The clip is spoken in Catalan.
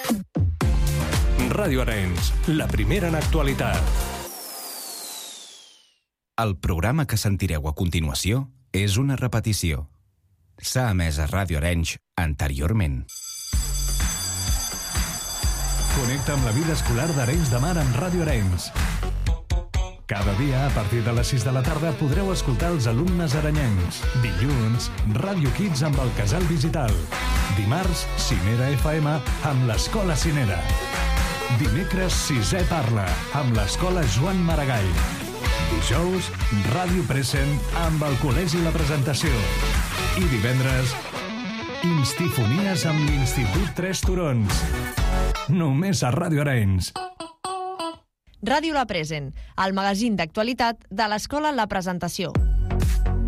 Ràdio Arenys, la primera en actualitat. El programa que sentireu a continuació és una repetició. S'ha emès a Ràdio Arenys anteriorment. Connecta amb la vida escolar d'Arenys de Mar amb Ràdio Arenys. Cada dia, a partir de les 6 de la tarda, podreu escoltar els alumnes arenyencs. Dilluns, Ràdio Kids amb el Casal Digital. Dimarts, Cinera FM amb l'Escola Cinera. Dimecres, Sisè Parla amb l'Escola Joan Maragall. Dijous, Ràdio Present amb el Col·legi La Presentació. I divendres, Instifonies amb l'Institut Tres Turons. Només a Ràdio Arenys. Ràdio La Present, el magazín d'actualitat de l'Escola La Presentació.